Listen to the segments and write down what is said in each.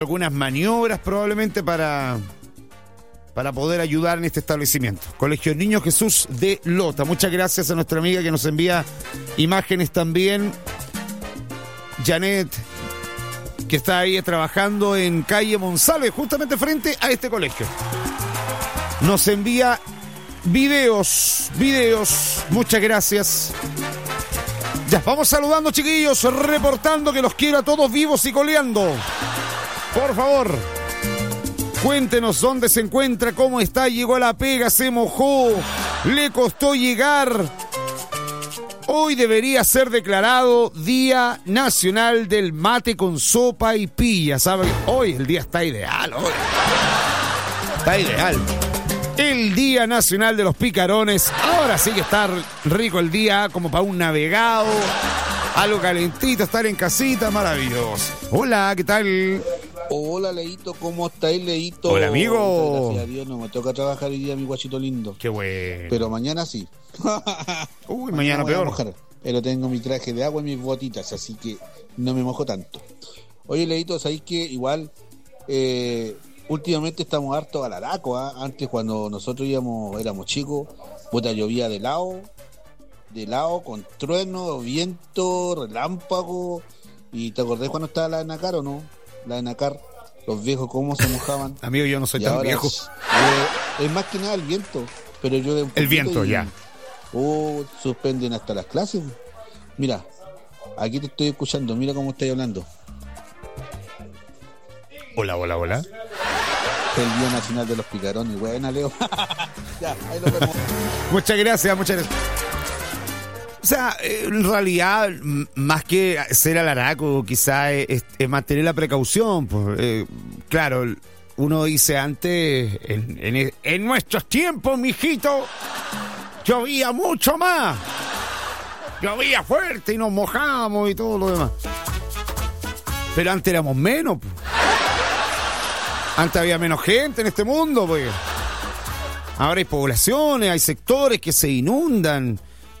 algunas maniobras probablemente para poder ayudar en este establecimiento. Colegio Niño Jesús de Lota. Muchas gracias a nuestra amiga que nos envía imágenes también. Janet, que está ahí trabajando en calle Monsalve, justamente frente a este colegio. Nos envía videos. Muchas gracias. Ya, vamos saludando, chiquillos, reportando que los quiero a todos vivos y coleando. Por favor, cuéntenos dónde se encuentra, cómo está, llegó a la pega, se mojó, le costó llegar. Hoy debería ser declarado Día Nacional del Mate con Sopa y Pilla, ¿saben? Hoy el día está ideal, hoy. Está ideal. El Día Nacional de los Picarones. Ahora sí que está rico el día, como para un navegado. Algo calentito, estar en casita, maravilloso. Hola, ¿qué tal? Hola, Leito, ¿cómo estáis, Leito? Hola, amigo. Gracias a Dios, no me toca trabajar hoy día, mi guachito lindo. Qué bueno. Pero mañana sí. Uy, mañana peor. Mojar, pero tengo mi traje de agua y mis botitas, así que no me mojo tanto. Oye, Leito, ¿sabéis que igual últimamente estamos hartos al araco? Antes, cuando nosotros éramos chicos, puta, llovía de lado, con trueno, viento, relámpago. ¿Y te acordás cuando estaba la Enacar o no? La Enacar, los viejos cómo se mojaban. Amigo, yo no soy tan viejo. Es más que nada el viento, pero llueve un poquito. El viento, ya. Suspenden hasta las clases. Mira, aquí te estoy escuchando, mira cómo estoy hablando. Hola. El Día Nacional de los Picarones. Buena, Leo. Ya, ahí lo vemos. Muchas gracias. O sea, en realidad, más que ser alaraco, quizá es mantener la precaución. Pues, claro, uno dice antes, en nuestros tiempos, mijito, llovía mucho más. Llovía fuerte y nos mojábamos y todo lo demás. Pero antes éramos menos. Pues. Antes había menos gente en este mundo. Pues. Ahora hay poblaciones, hay sectores que se inundan.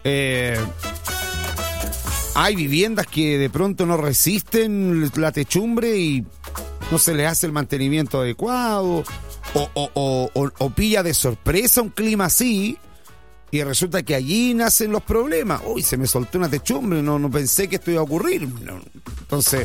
Hay viviendas que de pronto no resisten la techumbre y no se les hace el mantenimiento adecuado o pilla de sorpresa un clima así y resulta que allí nacen los problemas. Uy, se me soltó una techumbre, no pensé que esto iba a ocurrir. Entonces,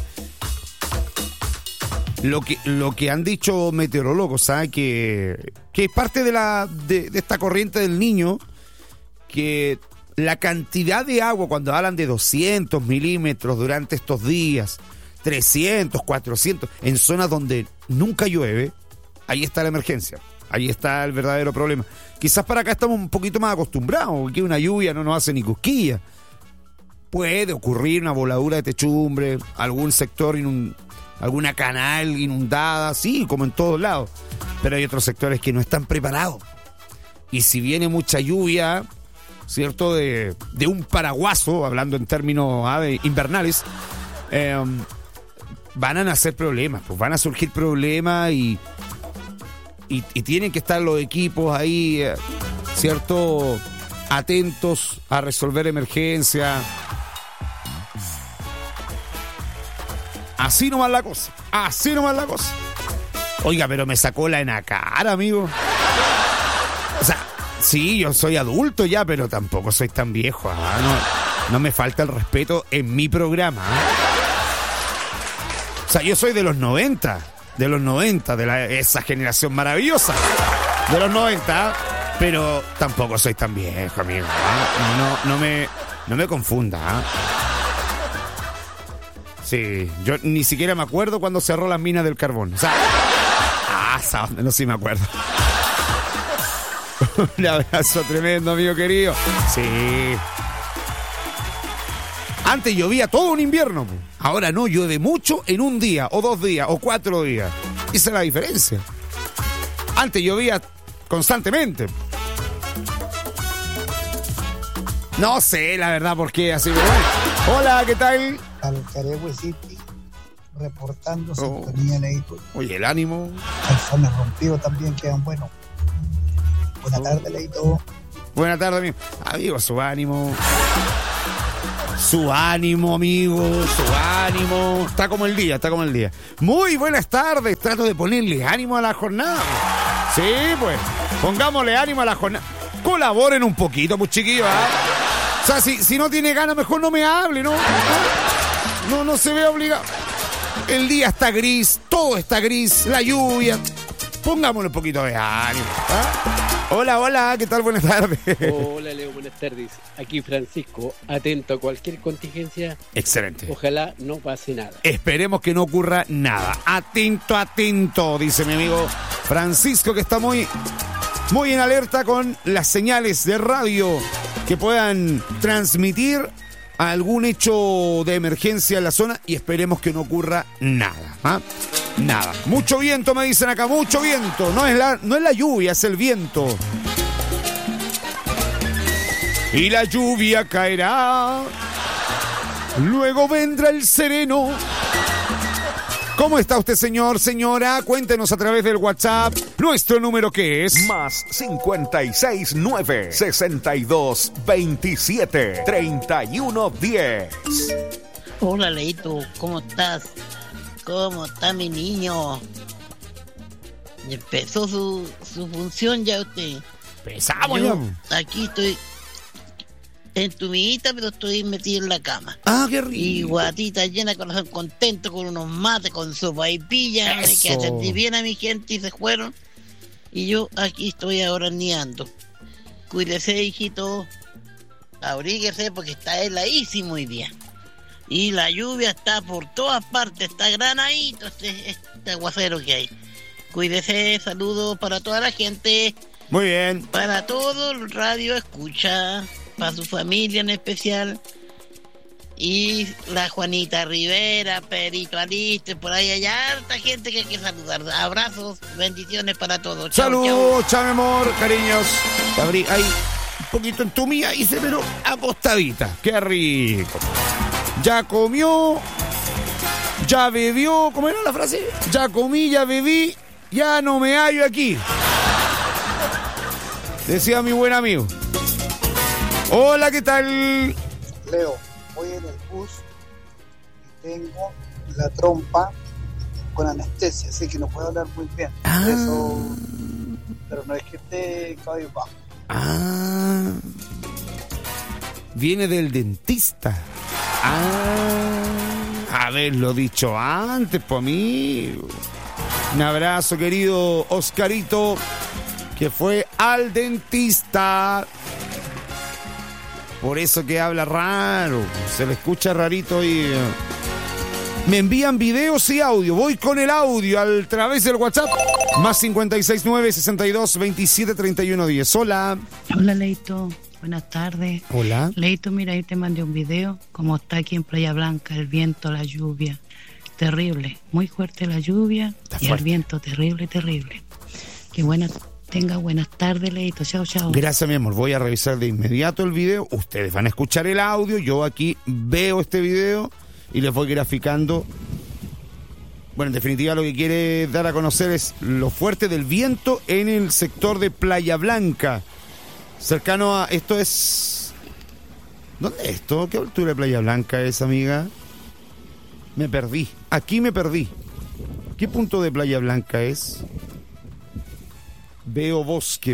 lo que han dicho meteorólogos, ¿sabes? Que es parte de esta corriente del Niño, que la cantidad de agua, cuando hablan de 200 milímetros durante estos días, 300, 400, en zonas donde nunca llueve, ahí está la emergencia, ahí está el verdadero problema. Quizás para acá estamos un poquito más acostumbrados, que una lluvia no nos hace ni cosquillas. Puede ocurrir una voladura de techumbre, algún sector, alguna canal inundada, sí, como en todos lados, pero hay otros sectores que no están preparados. Y si viene mucha lluvia, ¿cierto? De un paraguaso, hablando en términos invernales, van a nacer problemas, pues van a surgir problemas y tienen que estar los equipos ahí, ¿cierto? Atentos a resolver emergencias. Así nomás la cosa. Oiga, pero me sacó la Enacar, amigo. O sea, sí, yo soy adulto ya, pero tampoco soy tan viejo. No me falta el respeto en mi programa. O sea, yo soy de los 90, de esa generación maravillosa, de los 90, pero tampoco soy tan viejo, amigo. No me confunda. Sí, yo ni siquiera me acuerdo cuando cerró las minas del carbón. O sea, no, sí me acuerdo. Un abrazo tremendo, amigo querido. Sí. Antes llovía todo un invierno. Ahora no, llueve mucho en un día, o 2 días, o 4 días. Esa es la diferencia. Antes llovía constantemente. No sé, la verdad, por qué así. Hola, ¿qué tal? Calcaregüe City, reportando sintonía, Leito. Oye, el ánimo. Calzones rompidos también quedan buenos. Buenas tardes, Leito. Buenas tardes, amigo. Amigo, su ánimo. Su ánimo, amigos, su ánimo. Está como el día. Muy buenas tardes. Trato de ponerle ánimo a la jornada. Sí, pues. Pongámosle ánimo a la jornada. Colaboren un poquito, pues, chiquillos. O sea, si no tiene ganas, mejor no me hable, ¿no? No se ve obligado. El día está gris, todo está gris, la lluvia. Pongámosle un poquito de ánimo. Hola, ¿qué tal? Buenas tardes. Hola, Leo, buenas tardes. Aquí Francisco, atento a cualquier contingencia. Excelente. Ojalá no pase nada. Esperemos que no ocurra nada. Atento, dice mi amigo Francisco, que está muy en alerta con las señales de radio que puedan transmitir algún hecho de emergencia en la zona y esperemos que no ocurra nada. Nada. Mucho viento, me dicen acá, mucho viento. No es la lluvia, es el viento. Y la lluvia caerá. Luego vendrá el sereno. ¿Cómo está usted, señor, señora? Cuéntenos a través del WhatsApp. Nuestro número, ¿qué es? Más 569 62 27 31 10. Hola, Leito, ¿cómo estás? ¿Cómo está mi niño? Empezó su función ya usted. Empezamos Yo ya. aquí estoy entumidita, pero estoy metido en la cama. Ah, qué rico. Y guatita llena, corazón contento, con unos mates, con sopa y pilla, Eso. que atendí bien a mi gente y se fueron. Y yo aquí estoy ahora niando. Cuídese, hijito. Abríguese porque está heladísimo hoy día. Y la lluvia está por todas partes, está granadito este aguacero que hay. Cuídese, saludos para toda la gente, Muy bien. para todo el radio escucha, para su familia en especial. Y la Juanita Rivera, Perito Aliste, por ahí hay harta gente que hay que saludar. Abrazos, bendiciones para todos. Chau, chau. Saludos, chao, mi amor, cariños. Abrí ahí un poquito en tu mía, hice, pero acostadita. Qué rico. Ya comió, ya bebió. ¿Cómo era la frase? Ya comí, ya bebí, ya no me hallo aquí. Decía mi buen amigo. Hola, ¿qué tal? Leo, voy en el bus y tengo la trompa con anestesia, así que no puedo hablar muy bien. Ah. Eso, pero no es que esté caballo bajo. Ah, viene del dentista. Haberlo dicho antes, pues, amigo. Un abrazo, querido Oscarito, que fue al dentista. Por eso que habla raro, se le escucha rarito y... Me envían videos y audio. Voy con el audio a través del WhatsApp. Más 569 62 27 31 10. Hola. Hola, Leito. Buenas tardes. Hola. Leito, mira, ahí te mandé un video. Como está aquí en Playa Blanca, el viento, la lluvia. Terrible. Muy fuerte la lluvia. Está y fuerte. el viento, terrible. Que tenga buenas tardes, Leito. Chao. Gracias, mi amor. Voy a revisar de inmediato el video. Ustedes van a escuchar el audio. Yo aquí veo este video y les voy graficando. Bueno, en definitiva lo que quiere dar a conocer es lo fuerte del viento en el sector de Playa Blanca. Cercano a... Esto es... ¿Dónde es esto? ¿Qué altura de Playa Blanca es, amiga? Me perdí. Aquí me perdí. ¿Qué punto de Playa Blanca es? Veo bosque.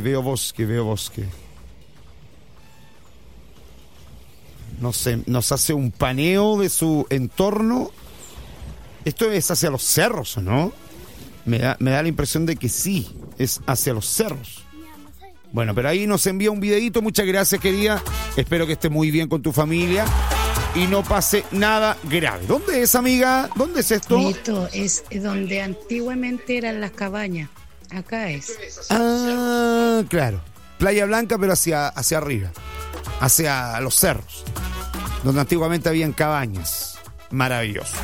No sé, nos hace un paneo de su entorno. Esto es hacia los cerros, ¿no? Me da la impresión de que sí, es hacia los cerros. Bueno, pero ahí nos envía un videíto. Muchas gracias, querida. Espero que estés muy bien con tu familia y no pase nada grave. ¿Dónde es, amiga? ¿Dónde es esto? Leito, es donde antiguamente eran las cabañas. Acá es. Ah, claro. Playa Blanca, pero hacia arriba. Hacia los cerros. Donde antiguamente habían cabañas. Maravilloso.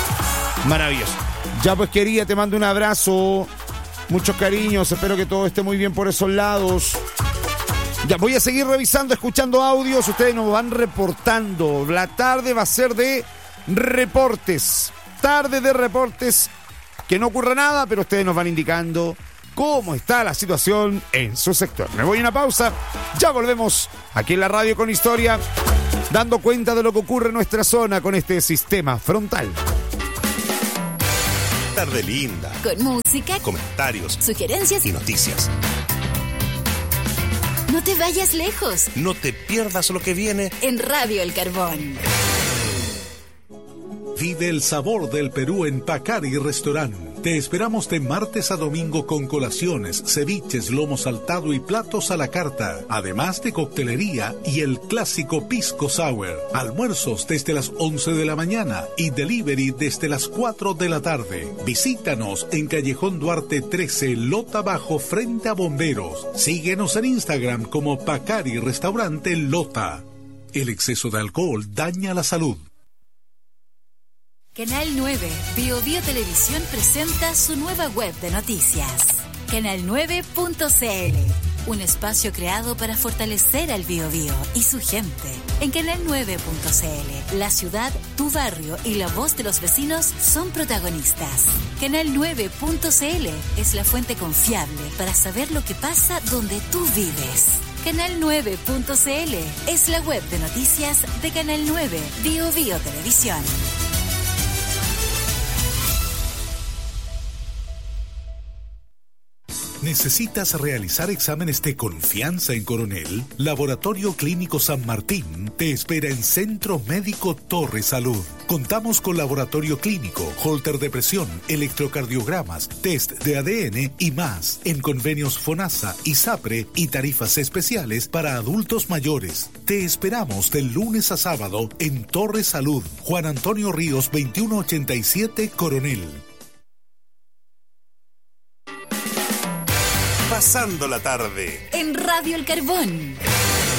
Ya pues, querida, te mando un abrazo. Muchos cariños. Espero que todo esté muy bien por esos lados. Ya voy a seguir revisando, escuchando audios. Ustedes nos van reportando. La tarde va a ser de reportes. Tarde de reportes. Que no ocurra nada, pero ustedes nos van indicando cómo está la situación en su sector. Me voy a una pausa. Ya volvemos aquí en la radio con historia. dando cuenta de lo que ocurre en nuestra zona con este sistema frontal. Tarde linda. Con música, comentarios, sugerencias y noticias. No te vayas lejos. No te pierdas lo que viene en Radio El Carbón. Vive el sabor del Perú en Pacari Restaurant. Te esperamos de martes a domingo con colaciones, ceviches, lomo saltado y platos a la carta, además de coctelería y el clásico pisco sour. Almuerzos desde las 11 de la mañana y delivery desde las 4 de la tarde. Visítanos en Callejón Duarte 13, Lota Bajo, frente a Bomberos. Síguenos en Instagram como Pacari Restaurante Lota. El exceso de alcohol daña la salud. Canal 9, Bio Televisión presenta su nueva web de noticias. Canal9.cl, un espacio creado para fortalecer al Biobío y su gente. En Canal9.cl, la ciudad, tu barrio y la voz de los vecinos son protagonistas. Canal9.cl es la fuente confiable para saber lo que pasa donde tú vives. Canal9.cl es la web de noticias de Canal 9, Bio Televisión. ¿Necesitas realizar exámenes de confianza en Coronel? Laboratorio Clínico San Martín te espera en Centro Médico Torre Salud. Contamos con laboratorio clínico, holter de presión, electrocardiogramas, test de ADN y más. En convenios FONASA y SAPRE y tarifas especiales para adultos mayores. Te esperamos del lunes a sábado en Torre Salud. Juan Antonio Ríos 2187 Coronel. Pasando la tarde en Radio El Carbón.